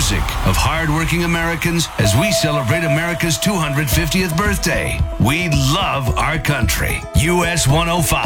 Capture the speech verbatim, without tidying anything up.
music of hardworking Americans as we celebrate America's two hundred fiftieth birthday. We love our country. U S one oh five.